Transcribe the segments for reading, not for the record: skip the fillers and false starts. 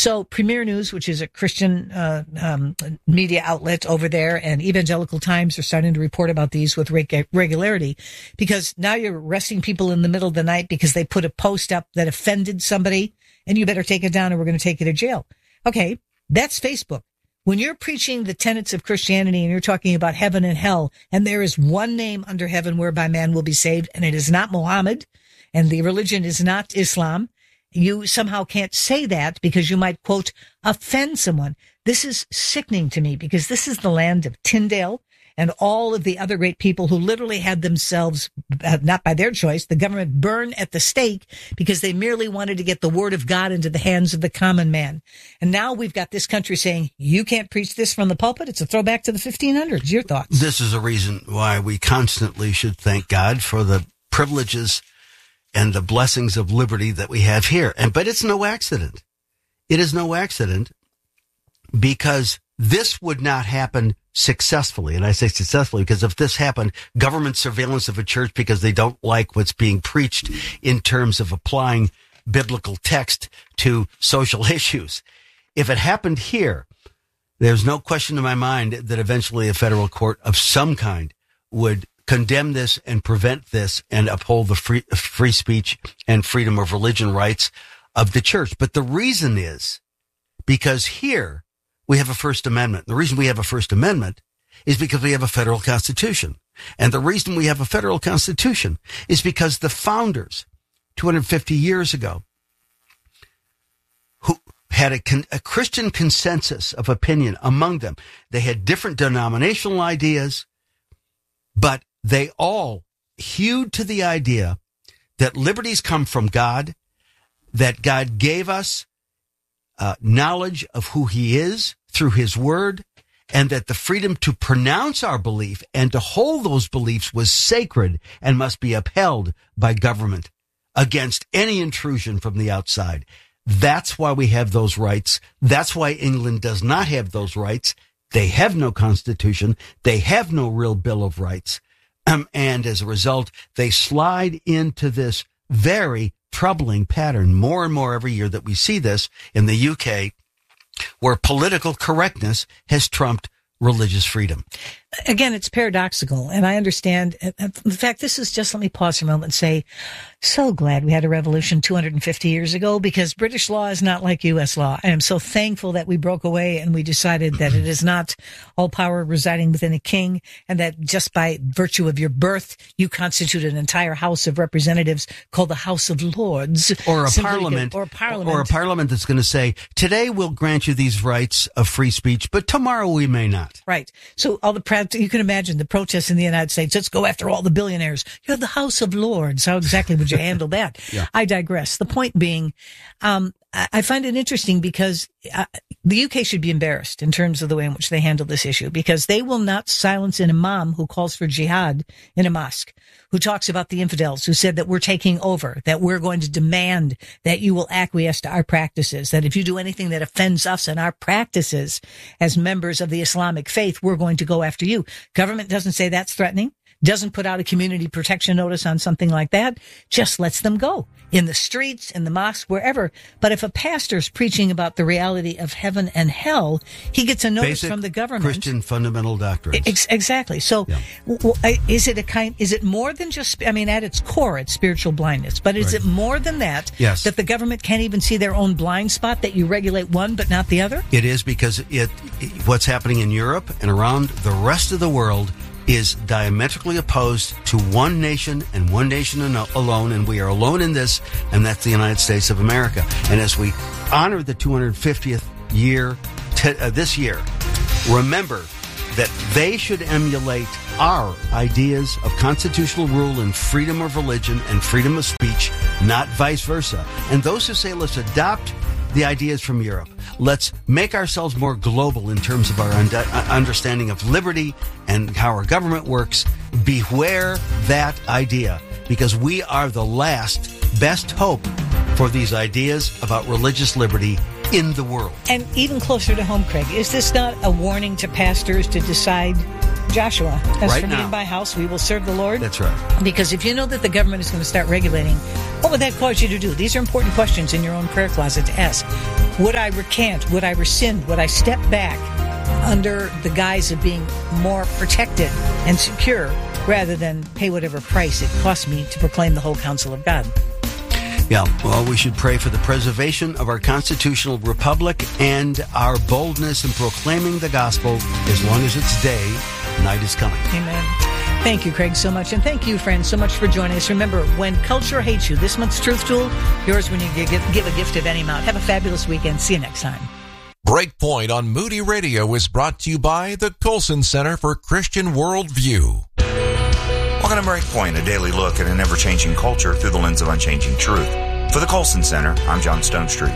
So Premier News, which is a Christian media outlet over there, and Evangelical Times are starting to report about these with regularity, because now you're arresting people in the middle of the night because they put a post up that offended somebody, and you better take it down or we're going to take you to jail. Okay, that's Facebook. When you're preaching the tenets of Christianity and you're talking about heaven and hell, and there is one name under heaven whereby man will be saved, and it is not Muhammad, and the religion is not Islam, you somehow can't say that because you might, quote, offend someone. This is sickening to me, because this is the land of Tyndale and all of the other great people who literally had themselves, not by their choice, the government burn at the stake because they merely wanted to get the word of God into the hands of the common man. And now we've got this country saying, you can't preach this from the pulpit. It's a throwback to the 1500s. Your thoughts? This is a reason why we constantly should thank God for the privileges and the blessings of liberty that we have here. But it's no accident. It is no accident, because this would not happen successfully. And I say successfully because if this happened, government surveillance of a church because they don't like what's being preached in terms of applying biblical text to social issues. If it happened here, there's no question in my mind that eventually a federal court of some kind would condemn this and prevent this and uphold the free speech and freedom of religion rights of the church. But the reason is because here we have a First Amendment. The reason we have a First Amendment is because we have a federal constitution. And the reason we have a federal constitution is because the founders 250 years ago, who had a Christian consensus of opinion among them, they had different denominational ideas, but they all hewed to the idea that liberties come from God, that God gave us knowledge of who he is through his word, and that the freedom to pronounce our belief and to hold those beliefs was sacred and must be upheld by government against any intrusion from the outside. That's why we have those rights. That's why England does not have those rights. They have no constitution. They have no real Bill of Rights. And as a result, they slide into this very troubling pattern more and more every year that we see this in the UK, where political correctness has trumped religious freedom. Again, it's paradoxical, and I understand. In fact, this is just, let me pause for a moment and say, so glad we had a revolution 250 years ago, because British law is not like U.S. law. I am so thankful that we broke away and we decided that it is not all power residing within a king, and that just by virtue of your birth, you constitute an entire House of Representatives called the House of Lords. Or a parliament. Or a parliament that's going to say, today we'll grant you these rights of free speech, but tomorrow we may not. Right. So all the you can imagine the protests in the United States. Let's go after all the billionaires. You have the House of Lords. How exactly would you handle that? Yeah. I digress. The point being, I find it interesting because the UK should be embarrassed in terms of the way in which they handle this issue, because they will not silence an imam who calls for jihad in a mosque, who talks about the infidels, who said that we're taking over, that we're going to demand that you will acquiesce to our practices, that if you do anything that offends us and our practices as members of the Islamic faith, we're going to go after you. Government doesn't say that's threatening, doesn't put out a community protection notice on something like that, just lets them go in the streets, in the mosques, wherever. But if a pastor's preaching about the reality of heaven and hell, he gets a notice from the government. Christian fundamental doctrines. Exactly. So is it more than just, I mean, at its core, it's spiritual blindness, but is it more than that? Yes. That the government can't even see their own blind spot, that you regulate one but not the other? It is, because what's happening in Europe and around the rest of the world is diametrically opposed to one nation and one nation alone, and we are alone in this, and that's the United States of America. And as we honor the 250th year this year, remember that they should emulate our ideas of constitutional rule and freedom of religion and freedom of speech, not vice versa. And those who say, let's adopt the ideas from Europe, let's make ourselves more global in terms of our understanding of liberty and how our government works, beware that idea, because we are the last best hope for these ideas about religious liberty in the world. And even closer to home, Craig, is this not a warning to pastors to decide, Joshua, as right for me now, and my house, we will serve the Lord? That's right. Because if you know that the government is going to start regulating What would that cause you to do? These are important questions in your own prayer closet to ask. Would I recant? Would I rescind? Would I step back under the guise of being more protected and secure rather than pay whatever price it costs me to proclaim the whole counsel of God? Yeah, well, we should pray for the preservation of our constitutional republic and our boldness in proclaiming the gospel as long as it's day, night is coming. Amen. Thank you, Craig, so much. And thank you, friends, so much for joining us. Remember, when culture hates you, this month's Truth Tool, yours when you give a gift of any amount. Have a fabulous weekend. See you next time. Breakpoint on Moody Radio is brought to you by the Colson Center for Christian Worldview. Welcome to Breakpoint, a daily look at an ever-changing culture through the lens of unchanging truth. For the Colson Center, I'm John Stonestreet.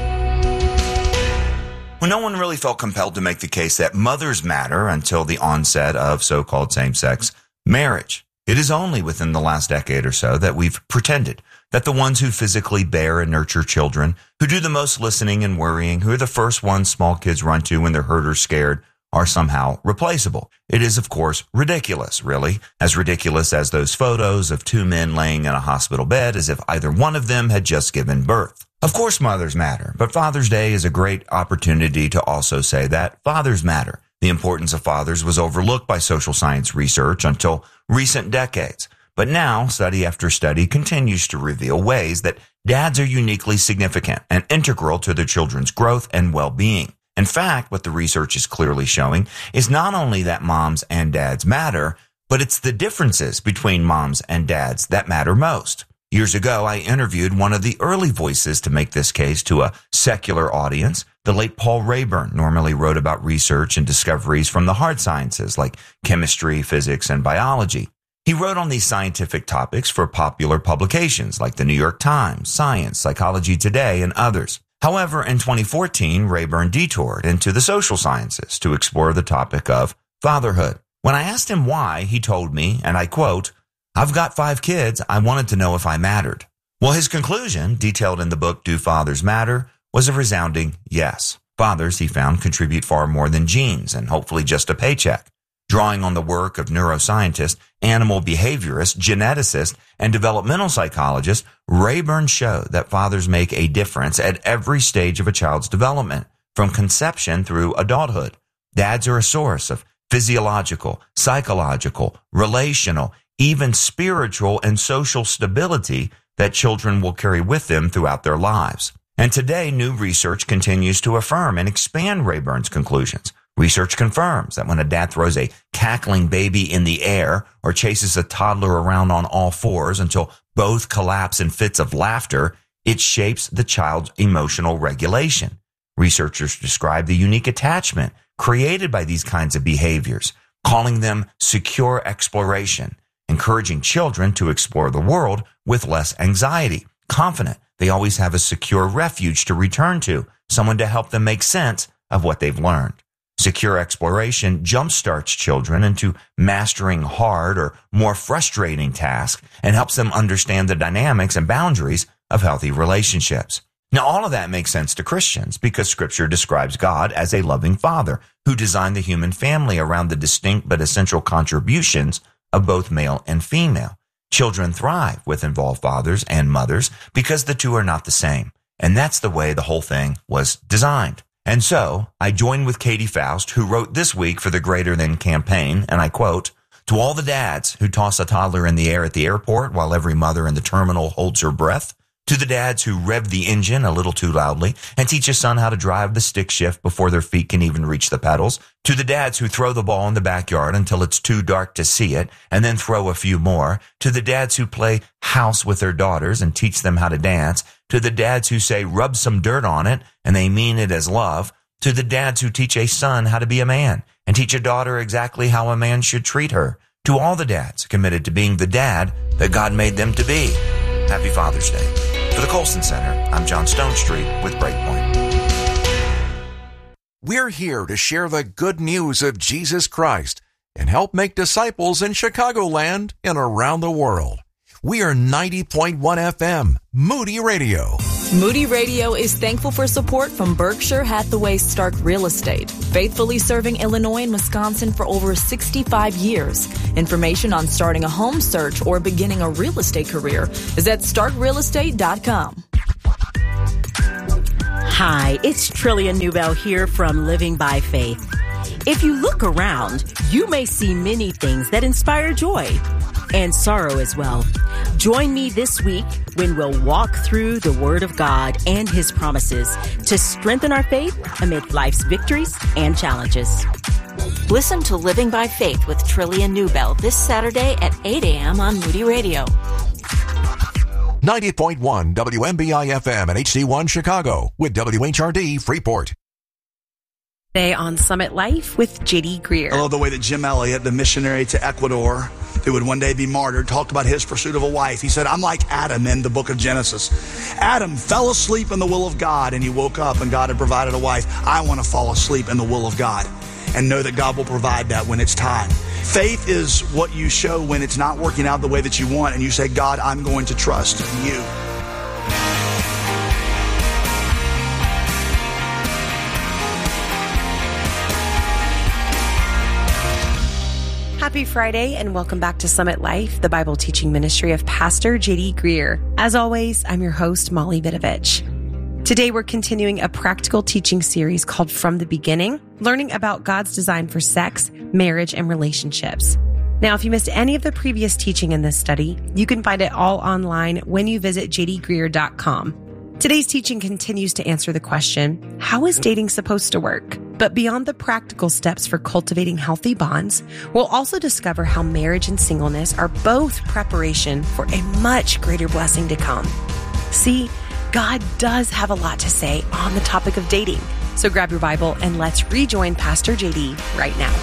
When no one really felt compelled to make the case that mothers matter until the onset of so-called same-sex marriage, it is only within the last decade or so that we've pretended that the ones who physically bear and nurture children, who do the most listening and worrying, who are the first ones small kids run to when they're hurt or scared, are somehow replaceable. It is, of course, ridiculous, really, as ridiculous as those photos of two men laying in a hospital bed as if either one of them had just given birth. Of course, mothers matter, but Father's Day is a great opportunity to also say that fathers matter. The importance of fathers was overlooked by social science research until recent decades. But now, study after study continues to reveal ways that dads are uniquely significant and integral to their children's growth and well-being. In fact, what the research is clearly showing is not only that moms and dads matter, but it's the differences between moms and dads that matter most. Years ago, I interviewed one of the early voices to make this case to a secular audience. The late Paul Rayburn normally wrote about research and discoveries from the hard sciences like chemistry, physics, and biology. He wrote on these scientific topics for popular publications like the New York Times, Science, Psychology Today, and others. However, in 2014, Rayburn detoured into the social sciences to explore the topic of fatherhood. When I asked him why, he told me, and I quote, "I've got 5 kids. I wanted to know if I mattered." Well, his conclusion, detailed in the book Do Fathers Matter, was a resounding yes. Fathers, he found, contribute far more than genes and hopefully just a paycheck. Drawing on the work of neuroscientists, animal behaviorists, geneticists, and developmental psychologists, Rayburn showed that fathers make a difference at every stage of a child's development, from conception through adulthood. Dads are a source of physiological, psychological, relational, even spiritual and social stability that children will carry with them throughout their lives. And today, new research continues to affirm and expand Rayburn's conclusions. Research confirms that when a dad throws a cackling baby in the air or chases a toddler around on all fours until both collapse in fits of laughter, it shapes the child's emotional regulation. Researchers describe the unique attachment created by these kinds of behaviors, calling them secure exploration, encouraging children to explore the world with less anxiety, confident they always have a secure refuge to return to, someone to help them make sense of what they've learned. Secure exploration jumpstarts children into mastering hard or more frustrating tasks and helps them understand the dynamics and boundaries of healthy relationships. Now, all of that makes sense to Christians because Scripture describes God as a loving Father who designed the human family around the distinct but essential contributions of both male and female. Children thrive with involved fathers and mothers because the two are not the same. And that's the way the whole thing was designed. And so I joined with Katie Faust, who wrote this week for the Greater Than campaign, and I quote, "To all the dads who toss a toddler in the air at the airport while every mother in the terminal holds her breath, to the dads who rev the engine a little too loudly and teach a son how to drive the stick shift before their feet can even reach the pedals, to the dads who throw the ball in the backyard until it's too dark to see it and then throw a few more, to the dads who play house with their daughters and teach them how to dance, to the dads who say rub some dirt on it and they mean it as love, to the dads who teach a son how to be a man and teach a daughter exactly how a man should treat her, to all the dads committed to being the dad that God made them to be. Happy Father's Day." For the Colson Center, I'm John Stonestreet with Breakpoint. We're here to share the good news of Jesus Christ and help make disciples in Chicagoland and around the world. We are 90.1 FM, Moody Radio. Moody Radio is thankful for support from Berkshire Hathaway Stark Real Estate, faithfully serving Illinois and Wisconsin for over 65 years. Information on starting a home search or beginning a real estate career is at starkrealestate.com. Hi, it's Trillia Newbell here from Living by Faith. If you look around, you may see many things that inspire joy and sorrow as well. Join me this week when we'll walk through the Word of God and His promises to strengthen our faith amid life's victories and challenges. Listen to Living by Faith with Trillia Newbell this Saturday at 8 a.m. on Moody Radio. 90.1 WMBI-FM and HD1 Chicago with WHRD Freeport. Today on Summit Life with J.D. Greer. I love the way that Jim Elliot, the missionary to Ecuador, who would one day be martyred, talked about his pursuit of a wife. He said, I'm like Adam in the book of Genesis. Adam fell asleep in the will of God, and he woke up, and God had provided a wife. I want to fall asleep in the will of God and know that God will provide that when it's time. Faith is what you show when it's not working out the way that you want, and you say, God, I'm going to trust you. Happy Friday and welcome back to Summit Life, the Bible teaching ministry of Pastor J.D. Greer. As always, I'm your host, Molly Vidovich. Today, we're continuing a practical teaching series called From the Beginning, learning about God's design for sex, marriage, and relationships. Now, if you missed any of the previous teaching in this study, you can find it all online when you visit jdgreer.com. Today's teaching continues to answer the question, how is dating supposed to work? But beyond the practical steps for cultivating healthy bonds, we'll also discover how marriage and singleness are both preparation for a much greater blessing to come. See, God does have a lot to say on the topic of dating. So grab your Bible and let's rejoin Pastor JD right now.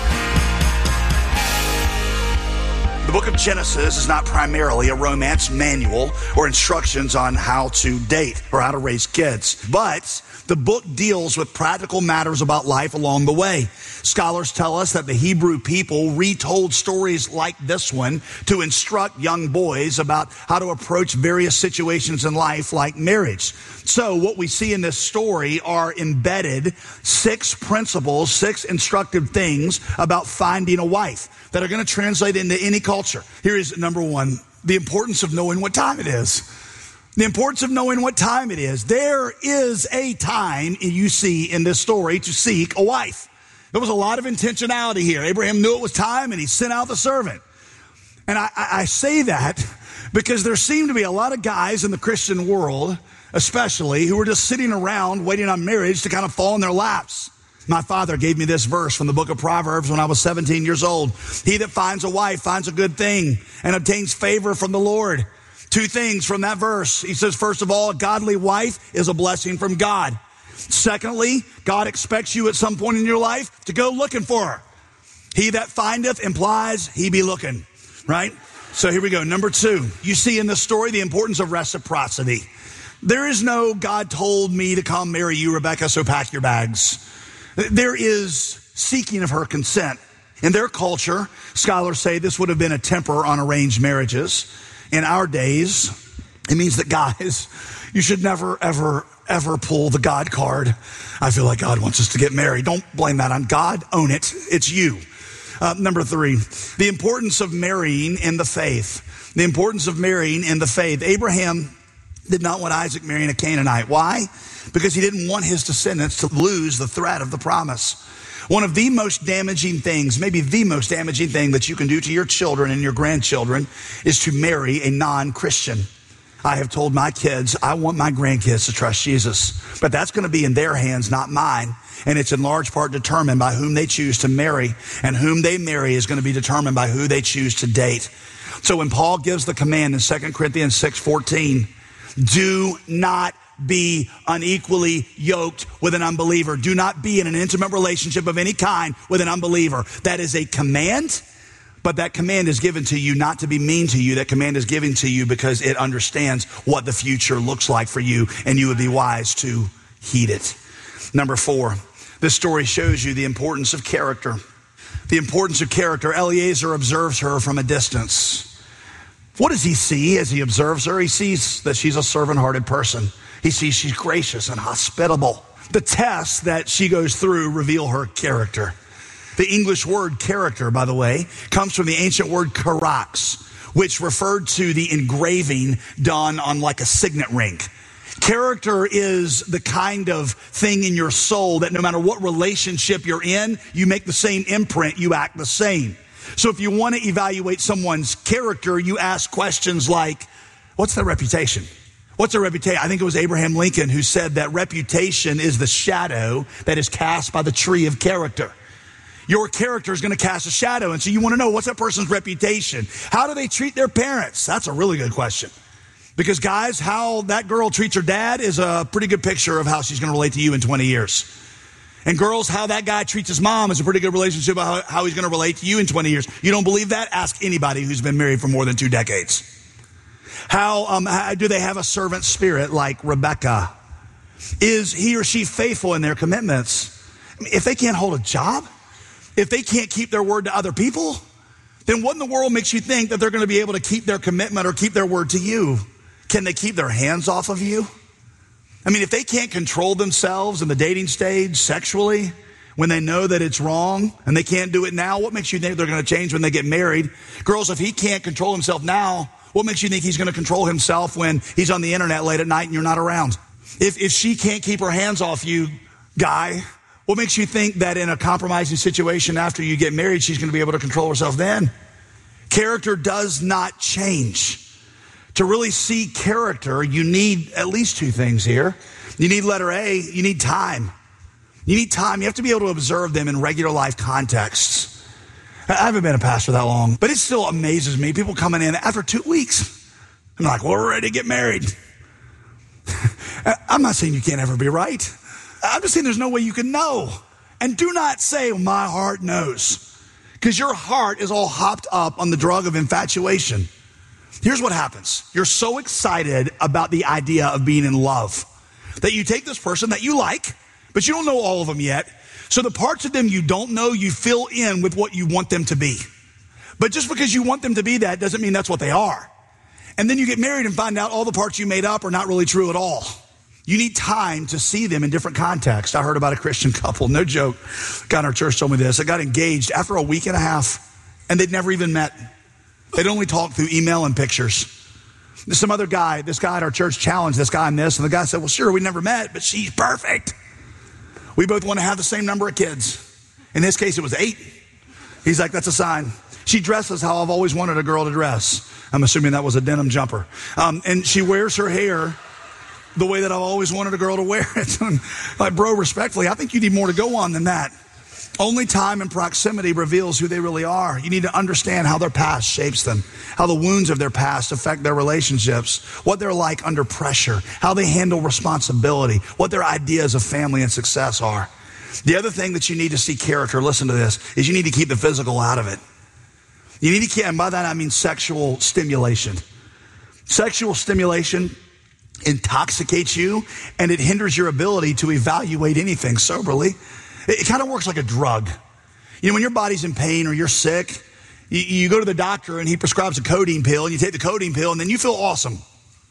The book of Genesis is not primarily a romance manual or instructions on how to date or how to raise kids, but the book deals with practical matters about life along the way. Scholars tell us that the Hebrew people retold stories like this one to instruct young boys about how to approach various situations in life like marriage. So what we see in this story are embedded 6 principles, 6 instructive things about finding a wife that are going to translate into any culture. Here is number 1, the importance of knowing what time it is. The importance of knowing what time it is. There is a time you see in this story to seek a wife. There was a lot of intentionality here. Abraham knew it was time and he sent out the servant. And I say that because there seem to be a lot of guys in the Christian world, especially, who are just sitting around waiting on marriage to kind of fall in their laps. My father gave me this verse from the book of Proverbs when I was 17 years old. He that finds a wife finds a good thing and obtains favor from the Lord. 2 things from that verse. He says, first of all, a godly wife is a blessing from God. Secondly, God expects you at some point in your life to go looking for her. He that findeth implies he be looking, right? So here we go. Number 2, you see in this story the importance of reciprocity. There is no God told me to come marry you, Rebecca, so pack your bags. There is seeking of her consent. In their culture, scholars say this would have been a temper on arranged marriages. In our days, it means that guys, you should never, ever, ever pull the God card. I feel like God wants us to get married. Don't blame that on God. Own it. It's you. Number 3, the importance of marrying in the faith. The importance of marrying in the faith. Abraham did not want Isaac marrying a Canaanite. Why? Because he didn't want his descendants to lose the thread of the promise. One of the most damaging things, maybe the most damaging thing that you can do to your children and your grandchildren is to marry a non-Christian. I have told my kids, I want my grandkids to trust Jesus, but that's going to be in their hands, not mine. And it's in large part determined by whom they choose to marry, and whom they marry is going to be determined by who they choose to date. So when Paul gives the command in 2 Corinthians 6:14, do not be unequally yoked with an unbeliever. Do not be in an intimate relationship of any kind with an unbeliever. That is a command, but that command is given to you not to be mean to you. That command is given to you because it understands what the future looks like for you, and you would be wise to heed it. Number 4, this story shows you the importance of character. The importance of character. Eliezer observes her from a distance. What does he see as he observes her? He sees that she's a servant-hearted person. He sees she's gracious and hospitable. The tests that she goes through reveal her character. The English word character, by the way, comes from the ancient word karax, which referred to the engraving done on like a signet ring. Character is the kind of thing in your soul that no matter what relationship you're in, you make the same imprint, you act the same. So if you want to evaluate someone's character, you ask questions like, what's their reputation? What's their reputation? I think it was Abraham Lincoln who said that reputation is the shadow that is cast by the tree of character. Your character is going to cast a shadow. And so you want to know, what's that person's reputation? How do they treat their parents? That's a really good question. Because guys, how that girl treats her dad is a pretty good picture of how she's going to relate to you in 20 years. And girls, how that guy treats his mom is a pretty good relationship about how he's going to relate to you in 20 years. You don't believe that? Ask anybody who's been married for more than 2 decades. How do they have a servant spirit like Rebecca? Is he or she faithful in their commitments? I mean, if they can't hold a job, if they can't keep their word to other people, then what in the world makes you think that they're going to be able to keep their commitment or keep their word to you? Can they keep their hands off of you? I mean, if they can't control themselves in the dating stage sexually, when they know that it's wrong and they can't do it now, what makes you think they're going to change when they get married? Girls, if he can't control himself now, what makes you think he's going to control himself when he's on the internet late at night and you're not around? If she can't keep her hands off you, guy, what makes you think that in a compromising situation after you get married, she's going to be able to control herself then? Character does not change. To really see character, you need at least 2 things here. You need letter A, you need time. You need time. You have to be able to observe them in regular life contexts. I haven't been a pastor that long, but it still amazes me. People coming in after 2 weeks. I'm like, well, we're ready to get married. I'm not saying you can't ever be right. I'm just saying there's no way you can know. And do not say, well, my heart knows. Because your heart is all hopped up on the drug of infatuation. Here's what happens. You're so excited about the idea of being in love that you take this person that you like, but you don't know all of them yet. So the parts of them you don't know, you fill in with what you want them to be. But just because you want them to be that doesn't mean that's what they are. And then you get married and find out all the parts you made up are not really true at all. You need time to see them in different contexts. I heard about a Christian couple, no joke. A guy in our church told me this. They got engaged after a week and a half, and they'd never even met. They'd only talked through email and pictures. Some other guy, this guy at our church challenged this guy on this, and the guy said, well, sure, we never met, but she's perfect. We both want to have the same number of kids. In his case, it was 8. He's like, that's a sign. She dresses how I've always wanted a girl to dress. I'm assuming that was a denim jumper. And she wears her hair the way that I've always wanted a girl to wear it. Like, bro, respectfully, I think you need more to go on than that. Only time and proximity reveals who they really are. You need to understand how their past shapes them, how the wounds of their past affect their relationships, what they're like under pressure, how they handle responsibility, what their ideas of family and success are. The other thing that you need to see character, listen to this, is you need to keep the physical out of it. You need to keep, and by that I mean sexual stimulation. Sexual stimulation intoxicates you, and it hinders your ability to evaluate anything soberly. It kind of works like a drug. You know, when your body's in pain or you're sick, you go to the doctor and he prescribes a codeine pill, and you take the codeine pill and then you feel awesome.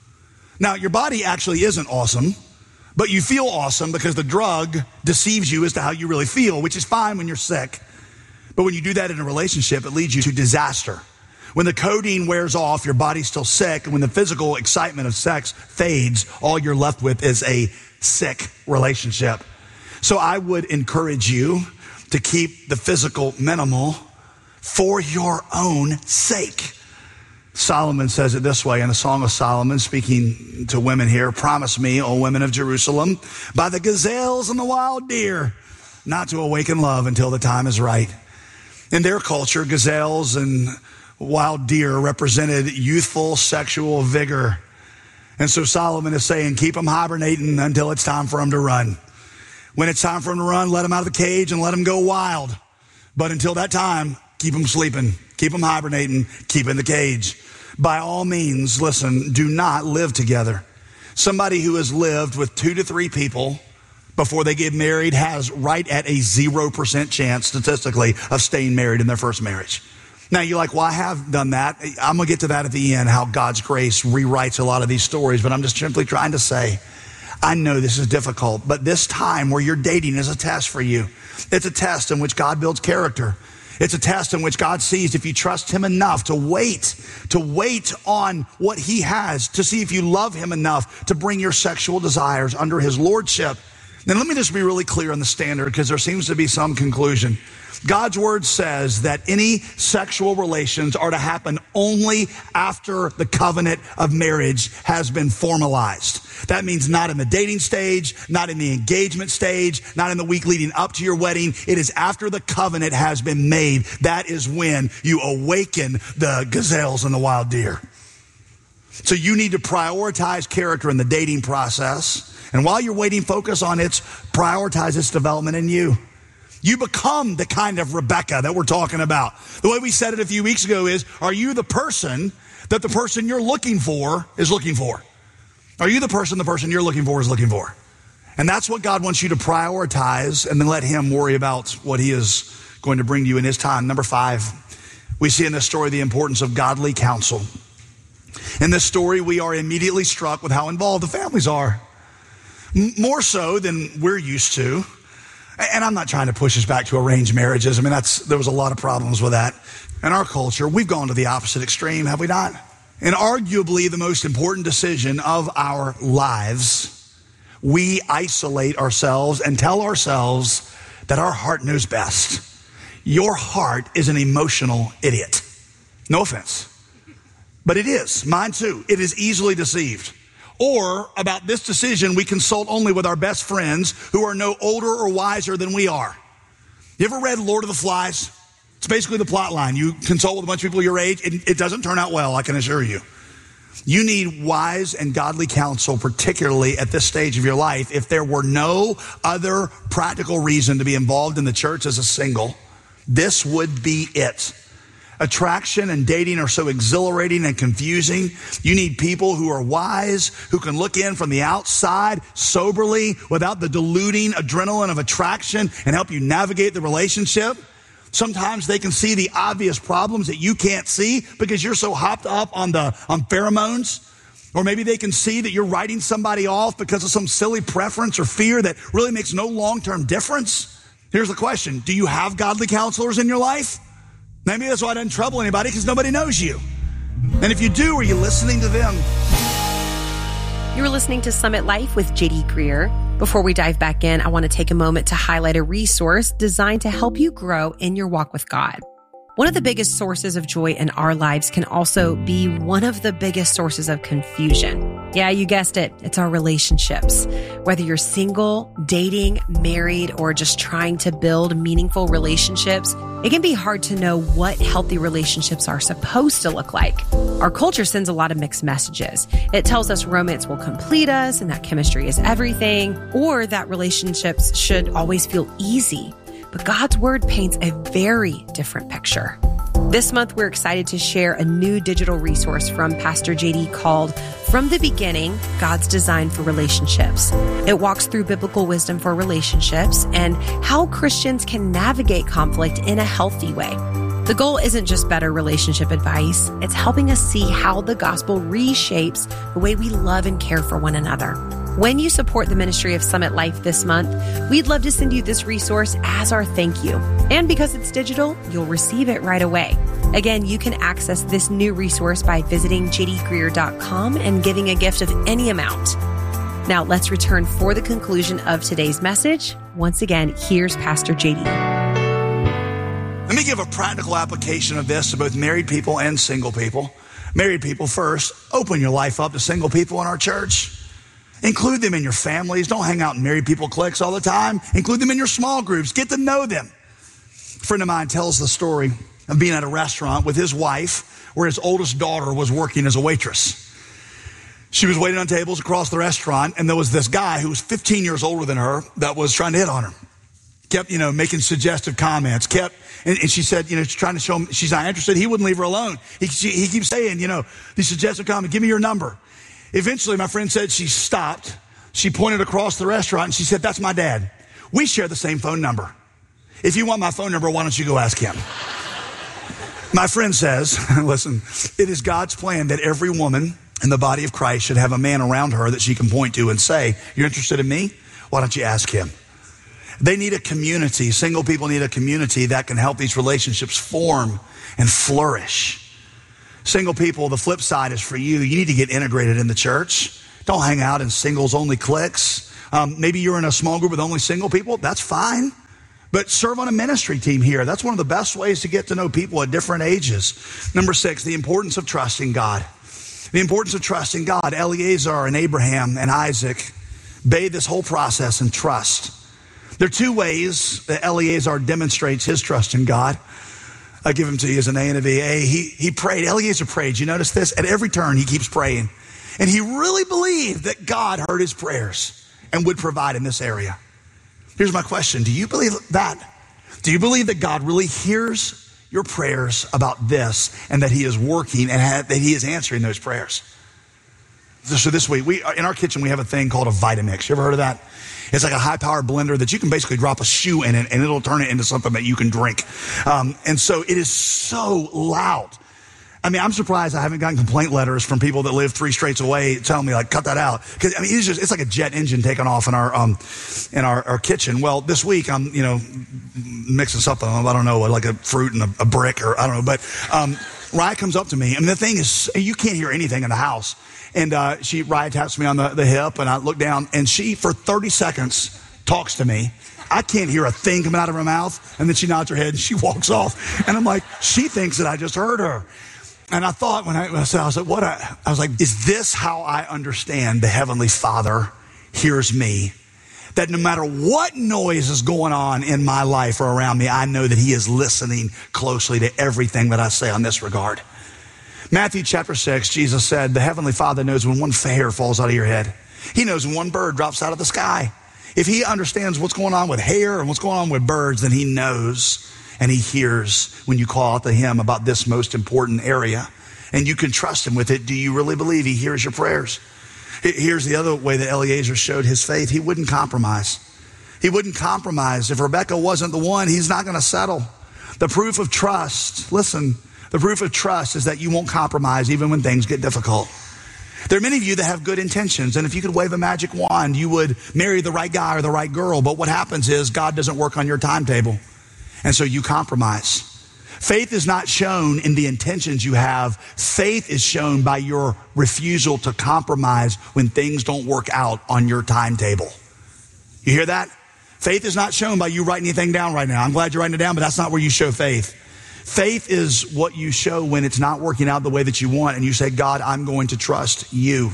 Now, your body actually isn't awesome, but you feel awesome because the drug deceives you as to how you really feel, which is fine when you're sick. But when you do that in a relationship, it leads you to disaster. When the codeine wears off, your body's still sick, and when the physical excitement of sex fades, all you're left with is a sick relationship. So I would encourage you to keep the physical minimal for your own sake. Solomon says it this way in the Song of Solomon, speaking to women here, promise me, O women of Jerusalem, by the gazelles and the wild deer, not to awaken love until the time is right. In their culture, gazelles and wild deer represented youthful sexual vigor. And so Solomon is saying, keep them hibernating until it's time for them to run. When it's time for them to run, let them out of the cage and let them go wild. But until that time, keep them sleeping, keep them hibernating, keep in the cage. By all means, listen, do not live together. Somebody who has lived with 2 to 3 people before they get married has right at a 0% chance statistically of staying married in their first marriage. Now you're like, well, I have done that. I'm going to get to that at the end, how God's grace rewrites a lot of these stories, but I'm just simply trying to say I know this is difficult, but this time where you're dating is a test for you. It's a test in which God builds character. It's a test in which God sees if you trust him enough to wait on what he has, to see if you love him enough to bring your sexual desires under his lordship. Now, let me just be really clear on the standard, because there seems to be some confusion. God's word says that any sexual relations are to happen only after the covenant of marriage has been formalized. That means not in the dating stage, not in the engagement stage, not in the week leading up to your wedding. It is after the covenant has been made. That is when you awaken the gazelles and the wild deer. So you need to prioritize character in the dating process. And while you're waiting, focus on prioritize its development in you. You become the kind of Rebecca that we're talking about. The way we said it a few weeks ago is, are you the person that the person you're looking for is looking for? Are you the person you're looking for is looking for? And that's what God wants you to prioritize, and then let him worry about what he is going to bring to you in his time. Number 5, we see in this story the importance of godly counsel. In this story, we are immediately struck with how involved the families are. More so than we're used to. And I'm not trying to push us back to arranged marriages. I mean, there was a lot of problems with that. In our culture, we've gone to the opposite extreme, have we not? And arguably the most important decision of our lives, we isolate ourselves and tell ourselves that our heart knows best. Your heart is an emotional idiot. No offense. But it is. Mine too. It is easily deceived. Or about this decision, we consult only with our best friends who are no older or wiser than we are. You ever read Lord of the Flies? It's basically the plot line. You consult with a bunch of people your age, and it doesn't turn out well, I can assure you. You need wise and godly counsel, particularly at this stage of your life. If there were no other practical reason to be involved in the church as a single, this would be it. Attraction and dating are so exhilarating and confusing. You need people who are wise, who can look in from the outside soberly without the diluting adrenaline of attraction and help you navigate the relationship. Sometimes they can see the obvious problems that you can't see because you're so hopped up on pheromones. Or maybe they can see that you're writing somebody off because of some silly preference or fear that really makes no long-term difference. Here's the question. Do you have godly counselors in your life? Maybe that's why it doesn't trouble anybody, because nobody knows you. And if you do, are you listening to them? You're listening to Summit Life with JD Greear. Before we dive back in, I want to take a moment to highlight a resource designed to help you grow in your walk with God. One of the biggest sources of joy in our lives can also be one of the biggest sources of confusion. Yeah, you guessed it. It's our relationships. Whether you're single, dating, married, or just trying to build meaningful relationships, it can be hard to know what healthy relationships are supposed to look like. Our culture sends a lot of mixed messages. It tells us romance will complete us and that chemistry is everything, or that relationships should always feel easy. But God's word paints a very different picture. This month, we're excited to share a new digital resource from Pastor JD called From the Beginning, God's Design for Relationships. It walks through biblical wisdom for relationships and how Christians can navigate conflict in a healthy way. The goal isn't just better relationship advice. It's helping us see how the gospel reshapes the way we love and care for one another. When you support the ministry of Summit Life this month, we'd love to send you this resource as our thank you. And because it's digital, you'll receive it right away. Again, you can access this new resource by visiting jdgreear.com and giving a gift of any amount. Now let's return for the conclusion of today's message. Once again, here's Pastor JD. Let me give a practical application of this to both married people and single people. Married people first, open your life up to single people in our church. Include them in your families. Don't hang out in married people cliques all the time. Include them in your small groups. Get to know them. A friend of mine tells the story of being at a restaurant with his wife where his oldest daughter was working as a waitress. She was waiting on tables across the restaurant, and there was this guy who was 15 years older than her that was trying to hit on her. Kept, making suggestive comments. And she said, she's trying to show him she's not interested. He wouldn't leave her alone. He keeps saying, these suggestive comments, give me your number. Eventually, my friend said she stopped. She pointed across the restaurant and she said, that's my dad. We share the same phone number. If you want my phone number, why don't you go ask him? My friend says, listen, it is God's plan that every woman in the body of Christ should have a man around her that she can point to and say, you're interested in me? Why don't you ask him? They need a community. Single people need a community that can help these relationships form and flourish. Single people, the flip side is for you. You need to get integrated in the church. Don't hang out in singles only cliques. Maybe you're in a small group with only single people. That's fine. But serve on a ministry team here. That's one of the best ways to get to know people at different ages. Number 6, the importance of trusting God. The importance of trusting God. Eliezer and Abraham and Isaac bathe this whole process in trust. There are 2 ways that Eliezer demonstrates his trust in God. I give him to you as an A and a B. A, he prayed. Eliezer prayed. You notice this? At every turn, he keeps praying. And he really believed that God heard his prayers and would provide in this area. Here's my question. Do you believe that? Do you believe that God really hears your prayers about this and that he is working and that he is answering those prayers? So this week, in our kitchen, we have a thing called a Vitamix. You ever heard of that? It's like a high-powered blender that you can basically drop a shoe in it and it'll turn it into something that you can drink. And so it is so loud. I mean, I'm surprised I haven't gotten complaint letters from people that live 3 streets away telling me, like, cut that out. Because I mean, it's like a jet engine taking off in our kitchen. Well, this week I'm, mixing something. I don't know, like a fruit and a brick, or I don't know. But Rye comes up to me. I mean, the thing is, you can't hear anything in the house. And Rye taps me on the hip, and I look down, and she, for 30 seconds, talks to me. I can't hear a thing coming out of her mouth, and then she nods her head, and she walks off. And I'm like, she thinks that I just heard her. And I thought when I was like, is this how I understand the Heavenly Father hears me? That no matter what noise is going on in my life or around me, I know that he is listening closely to everything that I say on this regard. Matthew chapter 6, Jesus said, the Heavenly Father knows when one hair falls out of your head. He knows when one bird drops out of the sky. If he understands what's going on with hair and what's going on with birds, then he knows and he hears when you call out to him about this most important area. And you can trust him with it. Do you really believe he hears your prayers? Here's the other way that Eliezer showed his faith. He wouldn't compromise. He wouldn't compromise. If Rebecca wasn't the one, he's not going to settle. The proof of trust, listen, the proof of trust is that you won't compromise even when things get difficult. There are many of you that have good intentions, and if you could wave a magic wand, you would marry the right guy or the right girl. But what happens is God doesn't work on your timetable, and so you compromise. Faith is not shown in the intentions you have. Faith is shown by your refusal to compromise when things don't work out on your timetable. You hear that? Faith is not shown by you writing anything down right now. I'm glad you're writing it down, but that's not where you show faith. Faith is what you show when it's not working out the way that you want, and you say, God, I'm going to trust you.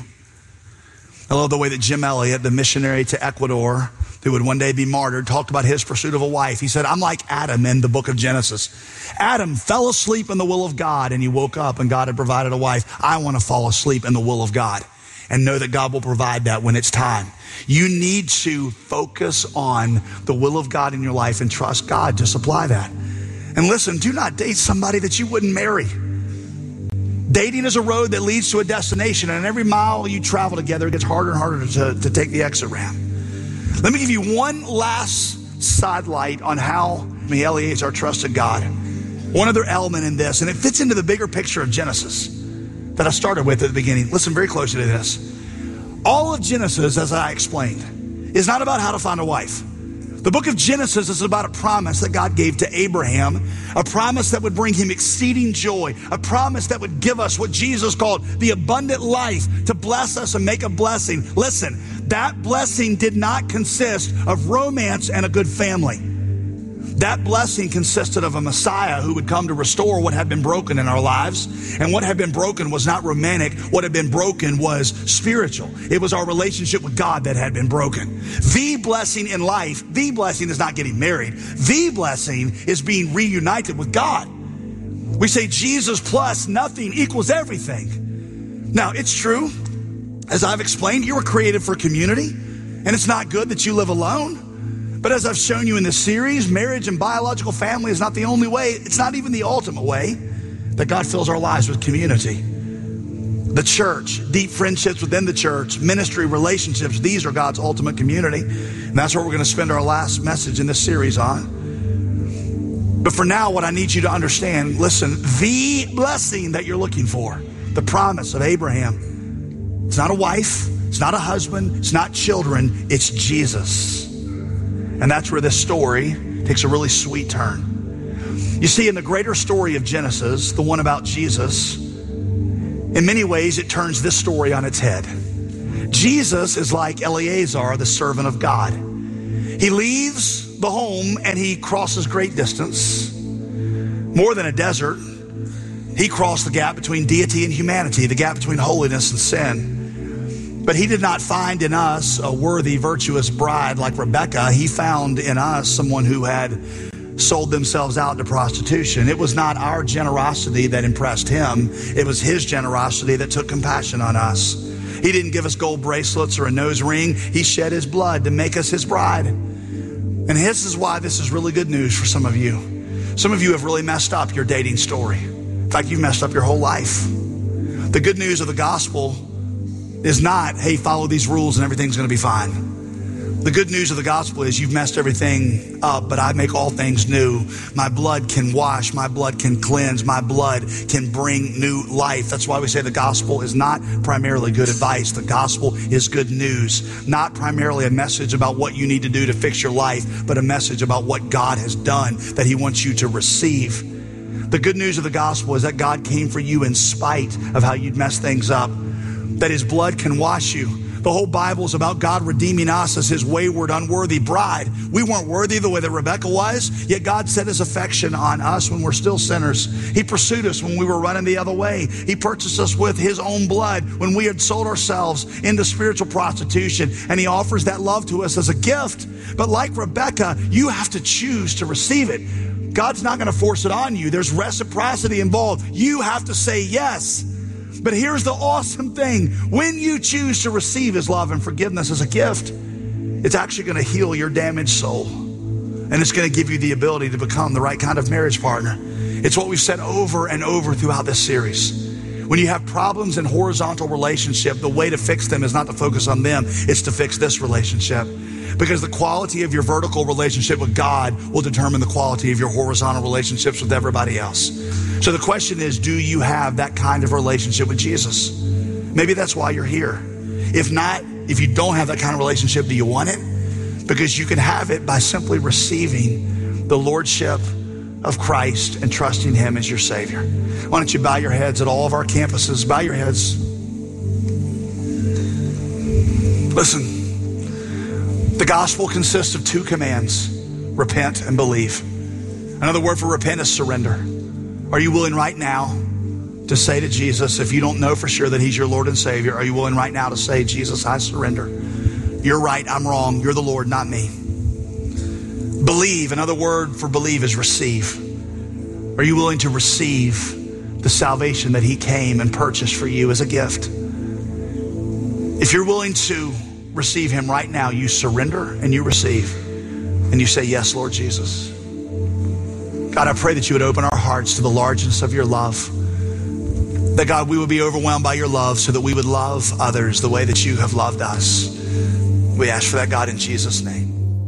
I love the way that Jim Elliot, the missionary to Ecuador, who would one day be martyred, talked about his pursuit of a wife. He said, I'm like Adam in the book of Genesis. Adam fell asleep in the will of God, and he woke up, and God had provided a wife. I want to fall asleep in the will of God and know that God will provide that when it's time. You need to focus on the will of God in your life and trust God to supply that. And listen, do not date somebody that you wouldn't marry. Dating is a road that leads to a destination, and every mile you travel together, it gets harder and harder to take the exit ramp. Let me give you one last sidelight on how Eliezer trusted God. One other element in this, and it fits into the bigger picture of Genesis that I started with at the beginning. Listen very closely to this. All of Genesis, as I explained, is not about how to find a wife. The book of Genesis is about a promise that God gave to Abraham, a promise that would bring him exceeding joy, a promise that would give us what Jesus called the abundant life, to bless us and make a blessing. Listen, that blessing did not consist of romance and a good family. That blessing consisted of a Messiah who would come to restore what had been broken in our lives. And what had been broken was not romantic. What had been broken was spiritual. It was our relationship with God that had been broken. The blessing in life, the blessing is not getting married. The blessing is being reunited with God. We say Jesus plus nothing equals everything. Now, it's true. As I've explained, you were created for community. And it's not good that you live alone. But as I've shown you in this series, marriage and biological family is not the only way. It's not even the ultimate way that God fills our lives with community. The church, deep friendships within the church, ministry, relationships, these are God's ultimate community. And that's what we're going to spend our last message in this series on. But for now, what I need you to understand, listen, the blessing that you're looking for, the promise of Abraham, It's not a wife. It's not a husband. It's not children. It's Jesus. And that's where this story takes a really sweet turn. You see, in the greater story of Genesis, the one about Jesus, in many ways it turns this story on its head. Jesus is like Eleazar, the servant of God. He leaves the home and he crosses great distance, more than a desert. He crossed the gap between deity and humanity, the gap between holiness and sin. But he did not find in us a worthy, virtuous bride like Rebecca. He found in us someone who had sold themselves out to prostitution. It was not our generosity that impressed him. It was his generosity that took compassion on us. He didn't give us gold bracelets or a nose ring. He shed his blood to make us his bride. And this is why this is really good news for some of you. Some of you have really messed up your dating story. In fact, you've messed up your whole life. The good news of the gospel is not, hey, follow these rules and everything's going to be fine. The good news of the gospel is you've messed everything up, but I make all things new. My blood can wash. My blood can cleanse. My blood can bring new life. That's why we say the gospel is not primarily good advice. The gospel is good news. Not primarily a message about what you need to do to fix your life, but a message about what God has done that he wants you to receive. The good news of the gospel is that God came for you in spite of how you'd messed things up, that his blood can wash you. The whole Bible is about God redeeming us as his wayward, unworthy bride. We weren't worthy the way that Rebecca was, yet God set his affection on us when we're still sinners. He pursued us when we were running the other way. He purchased us with his own blood when we had sold ourselves into spiritual prostitution, and he offers that love to us as a gift. But like Rebecca, you have to choose to receive it. God's not going to force it on you. There's reciprocity involved. You have to say yes. But here's the awesome thing. When you choose to receive his love and forgiveness as a gift, it's actually going to heal your damaged soul. And it's going to give you the ability to become the right kind of marriage partner. It's what we've said over and over throughout this series. When you have problems in horizontal relationship, the way to fix them is not to focus on them. It's to fix this relationship. Because the quality of your vertical relationship with God will determine the quality of your horizontal relationships with everybody else. So the question is, do you have that kind of relationship with Jesus? Maybe that's why you're here. If not, if you don't have that kind of relationship, do you want it? Because you can have it by simply receiving the lordship of Christ and trusting him as your Savior. Why don't you bow your heads at all of our campuses? Bow your heads. Listen, the gospel consists of two commands: repent and believe. Another word for repent is surrender. Are you willing right now to say to Jesus, if you don't know for sure that he's your Lord and Savior, are you willing right now to say, Jesus, I surrender. You're right, I'm wrong. You're the Lord, not me. Believe, another word for believe is receive. Are you willing to receive the salvation that he came and purchased for you as a gift? If you're willing to receive him right now, you surrender and you receive. And you say, yes, Lord Jesus. God, I pray that you would open our hearts to the largeness of your love. That, God, we would be overwhelmed by your love so that we would love others the way that you have loved us. We ask for that, God, in Jesus' name.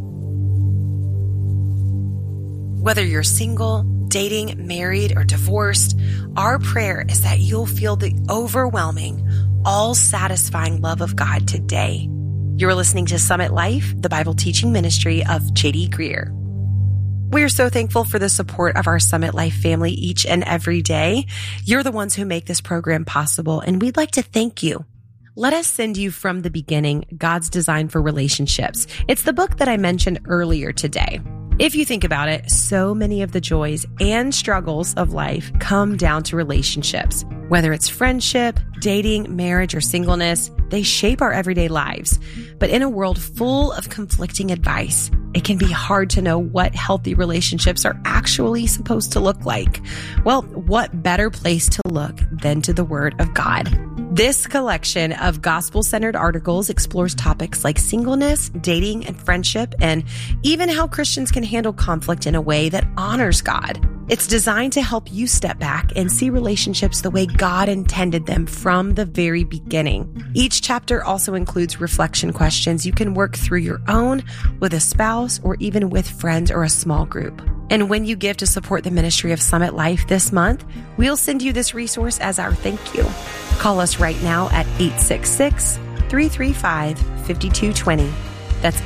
Whether you're single, dating, married, or divorced, our prayer is that you'll feel the overwhelming, all-satisfying love of God today. You're listening to Summit Life, the Bible teaching ministry of J.D. Greer. We're so thankful for the support of our Summit Life family each and every day. You're the ones who make this program possible, and we'd like to thank you. Let us send you From the Beginning, God's Design for Relationships. It's the book that I mentioned earlier today. If you think about it, so many of the joys and struggles of life come down to relationships. Whether it's friendship, dating, marriage, or singleness, they shape our everyday lives. But in a world full of conflicting advice, it can be hard to know what healthy relationships are actually supposed to look like. Well, what better place to look than to the Word of God? This collection of gospel-centered articles explores topics like singleness, dating, and friendship, and even how Christians can handle conflict in a way that honors God. It's designed to help you step back and see relationships the way God intended them from the very beginning. Each chapter also includes reflection questions you can work through your own, with a spouse, or even with friends or a small group. And when you give to support the ministry of Summit Life this month, we'll send you this resource as our thank you. Call us right now at 866-335-5220. That's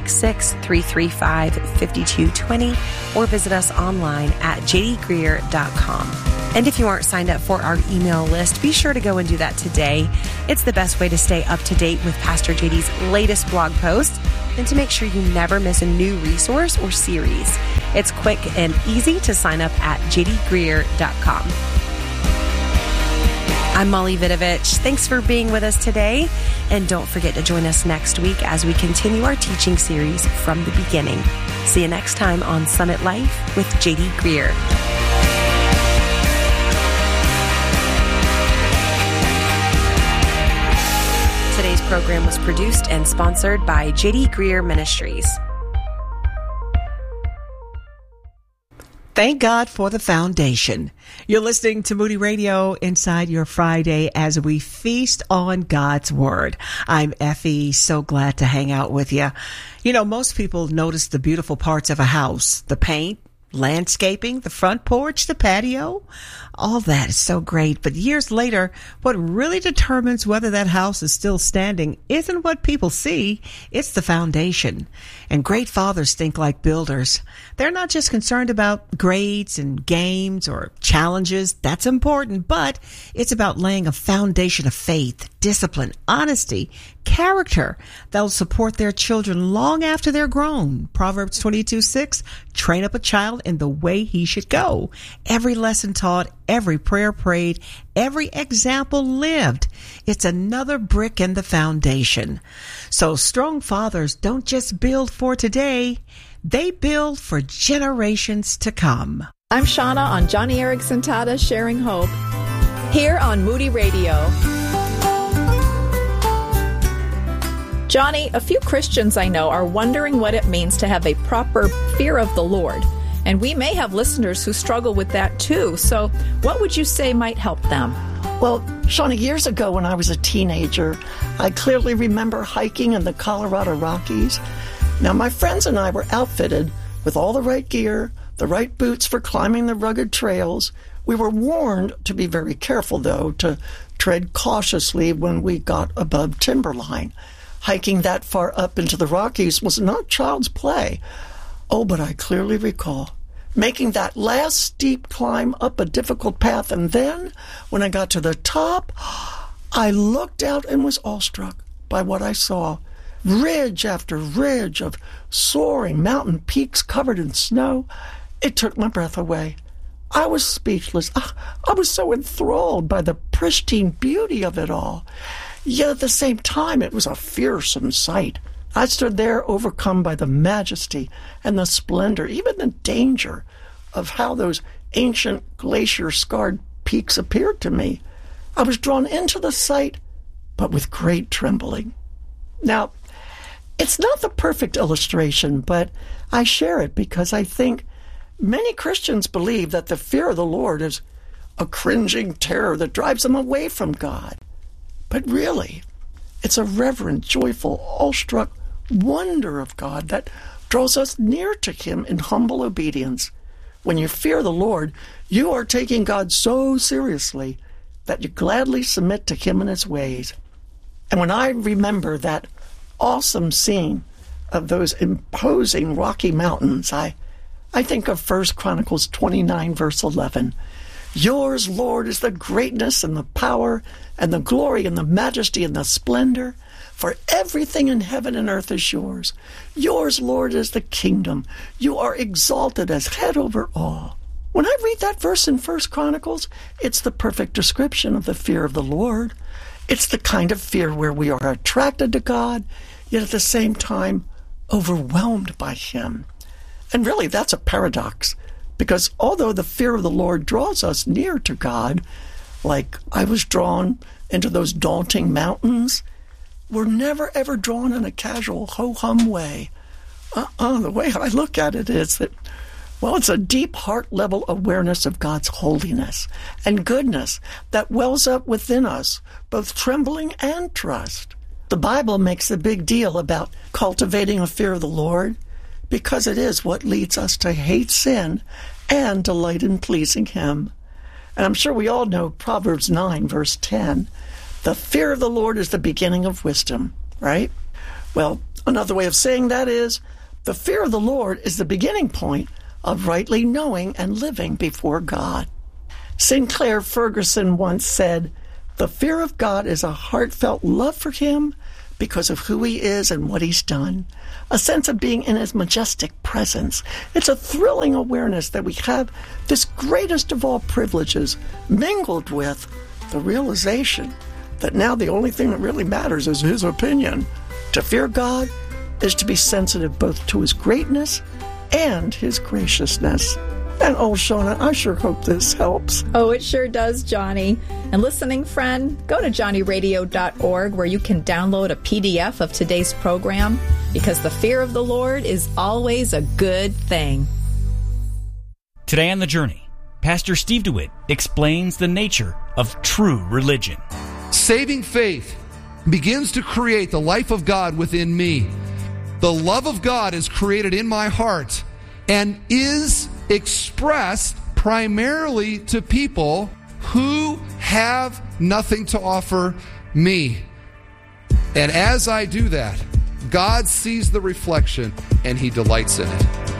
866-335-5220, or visit us online at jdgreer.com. And if you aren't signed up for our email list, be sure to go and do that today. It's the best way to stay up to date with Pastor JD's latest blog posts and to make sure you never miss a new resource or series. It's quick and easy to sign up at jdgreer.com. I'm Molly Vidovich. Thanks for being with us today. And don't forget to join us next week as we continue our teaching series from the beginning. See you next time on Summit Life with JD Greer. Today's program was produced and sponsored by JD Greer Ministries. Thank God for the foundation. You're listening to Moody Radio inside your Friday as we feast on God's Word. I'm Effie, so glad to hang out with you. You know, most people notice the beautiful parts of a house, the paint, landscaping, the front porch, the patio. All that is so great. But years later, what really determines whether that house is still standing isn't what people see, it's the foundation. And great fathers think like builders. They're not just concerned about grades and games or challenges. That's important, but it's about laying a foundation of faith, discipline, honesty, character that will support their children long after they're grown. Proverbs 22:6, train up a child in the way he should go. Every lesson taught, every prayer prayed, every example lived. It's another brick in the foundation. So strong fathers don't just build for today, they build for generations to come. I'm Shauna on Johnny Erickson Tata Sharing Hope, here on Moody Radio. Johnny, a few Christians I know are wondering what it means to have a proper fear of the Lord. And we may have listeners who struggle with that too. So what would you say might help them? Well, Shauna, years ago when I was a teenager, I clearly remember hiking in the Colorado Rockies. Now, my friends and I were outfitted with all the right gear, the right boots for climbing the rugged trails. We were warned to be very careful, though, to tread cautiously when we got above timberline. Hiking that far up into the Rockies was not child's play. Oh, but I clearly recall making that last steep climb up a difficult path, and then, when I got to the top, I looked out and was awestruck by what I saw. Ridge after ridge of soaring mountain peaks covered in snow. It took my breath away. I was speechless. I was so enthralled by the pristine beauty of it all. Yet at the same time, it was a fearsome sight. I stood there overcome by the majesty and the splendor, even the danger of how those ancient glacier-scarred peaks appeared to me. I was drawn into the sight, but with great trembling. Now, it's not the perfect illustration, but I share it because I think many Christians believe that the fear of the Lord is a cringing terror that drives them away from God. But really, it's a reverent, joyful, awestruck wonder of God that draws us near to Him in humble obedience. When you fear the Lord, you are taking God so seriously that you gladly submit to Him and His ways. And when I remember that awesome scene of those imposing Rocky Mountains, I think of 1 Chronicles 29, verse 11. Yours, Lord, is the greatness and the power and the glory and the majesty and the splendor, for everything in heaven and earth is yours. Yours, Lord, is the kingdom. You are exalted as head over all. When I read that verse in 1 Chronicles, it's the perfect description of the fear of the Lord. It's the kind of fear where we are attracted to God, yet at the same time overwhelmed by Him. And really, that's a paradox. Because although the fear of the Lord draws us near to God, like I was drawn into those daunting mountains, we're never ever drawn in a casual ho-hum way. The way I look at it is that Well, it's a deep heart-level awareness of God's holiness and goodness that wells up within us, both trembling and trust. The Bible makes a big deal about cultivating a fear of the Lord because it is what leads us to hate sin and delight in pleasing Him. And I'm sure we all know Proverbs 9, verse 10. The fear of the Lord is the beginning of wisdom, right? Well, another way of saying that is the fear of the Lord is the beginning point of rightly knowing and living before God. Sinclair Ferguson once said, "The fear of God is a heartfelt love for Him because of who He is and what He's done, a sense of being in His majestic presence. It's a thrilling awareness that we have this greatest of all privileges mingled with the realization that now the only thing that really matters is His opinion. To fear God is to be sensitive both to His greatness and His graciousness." And oh, Shauna, I sure hope this helps. Oh, it sure does, Johnny. And listening friend, go to johnnyradio.org where you can download a PDF of today's program, because the fear of the Lord is always a good thing. Today on The Journey, Pastor Steve DeWitt explains the nature of true religion. Saving faith begins to create the life of God within me. The love of God is created in my heart and is expressed primarily to people who have nothing to offer me. And as I do that, God sees the reflection and He delights in it.